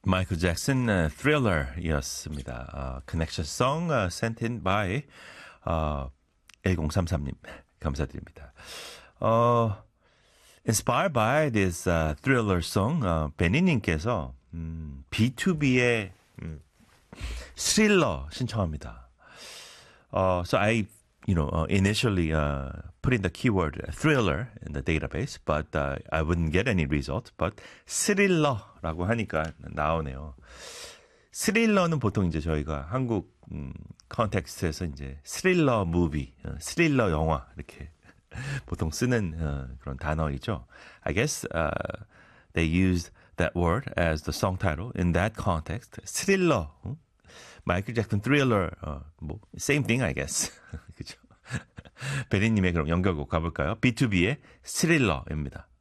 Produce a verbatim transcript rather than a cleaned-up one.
마이클 잭슨 uh, Thriller이었습니다. Uh, connection song uh, sent in by uh, 일공삼삼님 감사드립니다. Uh, inspired by this uh, Thriller song, uh, 베니님께서 음, 비투비의 음, 스릴러 신청합니다. Uh, so I, you know, uh, initially uh, put in the keyword thriller in the database, but uh, I wouldn't get any result. But 스릴러라고 하니까 나오네요. 스릴러는 보통 이제 저희가 한국 음, 컨텍스트에서 이제 스릴러 무비, 어, 스릴러 영화 이렇게 보통 쓰는 어, 그런 단어이죠. I guess uh, they used that word as the song title in that context. 스릴러. 응? 마이클 잭슨 Thriller, 어, 뭐 same thing, I guess. 그죠? 베리님의 그럼 연결곡 가볼까요? 비투비의 스릴러입니다.